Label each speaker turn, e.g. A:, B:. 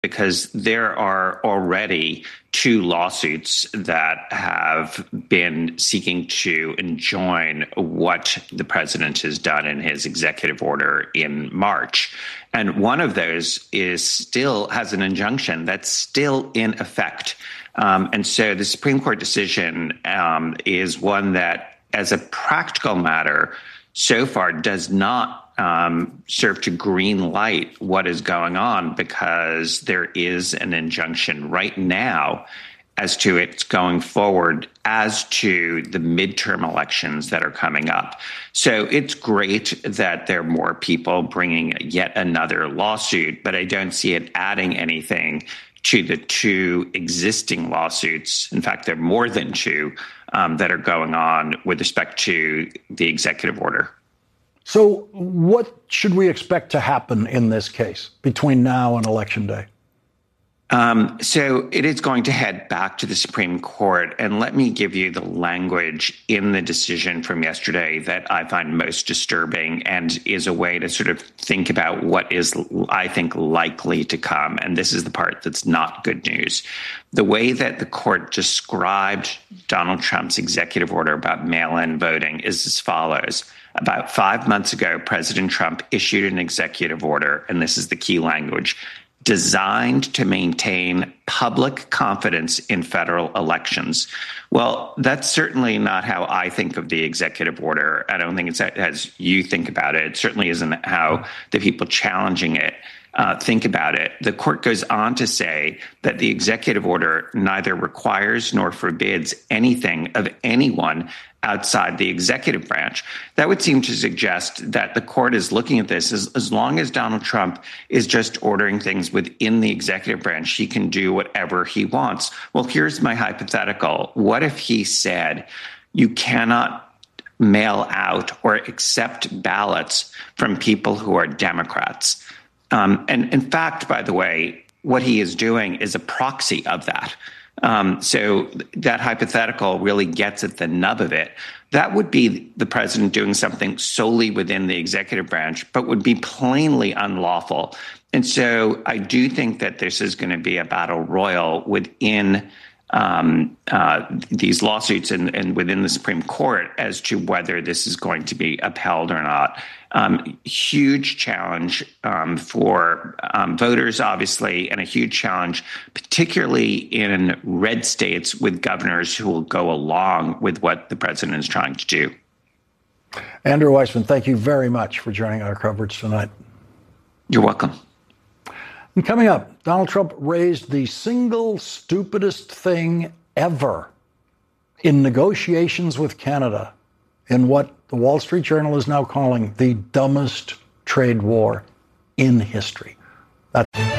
A: because there are already two lawsuits that have been seeking to enjoin what the president has done in his executive order in March. And one of those still has an injunction that's still in effect. And so the Supreme Court decision is one that, as a practical matter, so far does not serve to green light what is going on, because there is an injunction right now as to its going forward as to the midterm elections that are coming up. So it's great that there are more people bringing yet another lawsuit, but I don't see it adding anything to the two existing lawsuits. In fact, there are more than two that are going on with respect to the executive order.
B: So what should we expect to happen in this case between now and Election Day?
A: So it is going to head back to the Supreme Court. And let me give you the language in the decision from yesterday that I find most disturbing and is a way to sort of think about what is, I think, likely to come. And this is the part that's not good news. The way that the court described Donald Trump's executive order about mail-in voting is as follows. About 5 months ago, President Trump issued an executive order, and this is the key language, designed to maintain public confidence in federal elections. Well, that's certainly not how I think of the executive order. I don't think it's as you think about it. It certainly isn't how the people challenging it think about it. The court goes on to say that the executive order neither requires nor forbids anything of anyone outside the executive branch. That would seem to suggest that the court is looking at this as long as Donald Trump is just ordering things within the executive branch, he can do whatever he wants. Well, here's my hypothetical. What if he said, you cannot mail out or accept ballots from people who are Democrats? And in fact, by the way, what he is doing is a proxy of that. So that hypothetical really gets at the nub of it. That would be the president doing something solely within the executive branch, but would be plainly unlawful. And so I do think that this is going to be a battle royal within these lawsuits and within the Supreme Court as to whether this is going to be upheld or not. Huge challenge for voters, obviously, and a huge challenge, particularly in red states with governors who will go along with what the president is trying to do.
B: Andrew Weissmann, thank you very much for joining our coverage tonight.
A: You're welcome.
B: And coming up, Donald Trump raised the single stupidest thing ever in negotiations with Canada in what the Wall Street Journal is now calling the dumbest trade war in history. That's